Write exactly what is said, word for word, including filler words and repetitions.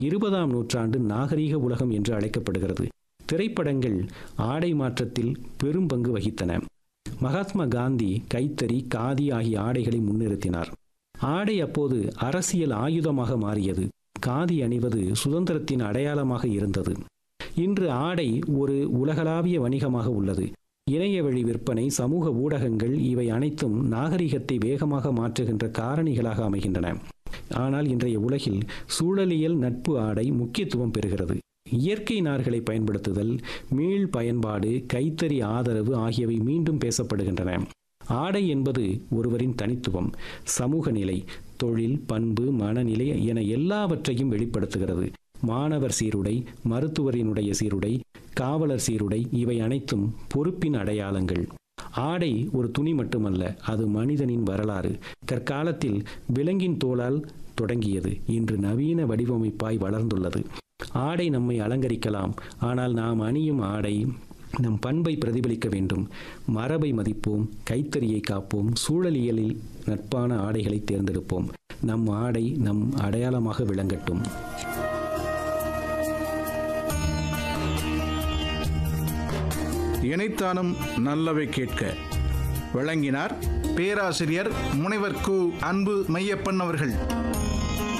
இருபதாம் நூற்றாண்டு நாகரீக உலகம் என்று அழைக்கப்படுகிறது. திரைப்படங்கள் ஆடை மாற்றத்தில் பெரும் பங்கு வகித்தன. மகாத்மா காந்தி கைத்தறி, காதி ஆகிய ஆடைகளை முன்னிறுத்தினார். ஆடை அப்போது அரசியல் ஆயுதமாக மாறியது. காதி அணிவது சுதந்திரத்தின் அடையாளமாக இருந்தது. இன்று ஆடை ஒரு உலகளாவிய வணிகமாக உள்ளது. இணையவழி விற்பனை, சமூக ஊடகங்கள் இவை அனைத்தும் நாகரிகத்தை வேகமாக மாற்றுகின்ற காரணிகளாக அமைகின்றன. ஆனால் இன்றைய உலகில் சூழலியல் நட்பு ஆடை முக்கியத்துவம் பெறுகிறது. இயற்கை நார்களை பயன்படுத்துதல், மீள் பயன்பாடு, கைத்தறி ஆதரவு ஆகியவை மீண்டும் பேசப்படுகின்றன. ஆடை என்பது ஒருவரின் தனித்துவம், சமூக நிலை, தொழில், பண்பு, மனநிலை என எல்லாவற்றையும் வெளிப்படுத்துகிறது. மாணவர் சீருடை, மருத்துவரினுடைய சீருடை, காவலர் சீருடை இவை அனைத்தும் பொறுப்பின் அடையாளங்கள். ஆடை ஒரு துணி மட்டுமல்ல, அது மனிதனின் வரலாறு. கற்காலத்தில் விலங்கின் தோலால் தொடங்கியது, இன்று நவீன வடிவமைப்பாய் வளர்ந்துள்ளது. ஆடை நம்மை அலங்கரிக்கலாம், ஆனால் நாம் அணியும் ஆடை நம் பண்பை பிரதிபலிக்க வேண்டும். மரபை மதிப்போம், கைத்தறியை காப்போம், சூழலியலில் நட்பான ஆடைகளை தேர்ந்தெடுப்போம். நம் ஆடை நம் அடையாளமாக விளங்கட்டும். இணைத்தானும் நல்லவை கேட்க வழங்கினார் பேராசிரியர் முனைவர் கு அன்பு மையப்பன் அவர்கள்.